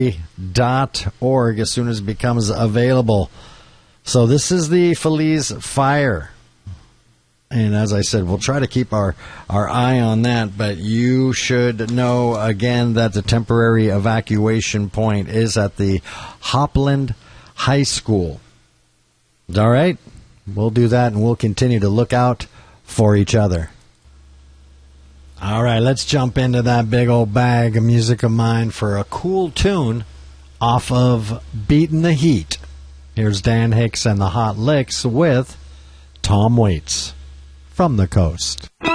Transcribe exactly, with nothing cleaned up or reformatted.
dot org as soon as it becomes available. So this is the Feliz Fire. And as I said, we'll try to keep our, our eye on that, but you should know, again, that the temporary evacuation point is at the Hopland High School. All right? We'll do that, and we'll continue to look out for each other. All right, let's jump into that big old bag of music of mine for a cool tune off of Beatin' the Heat. Here's Dan Hicks and the Hot Licks with Tom Waits from the Coast.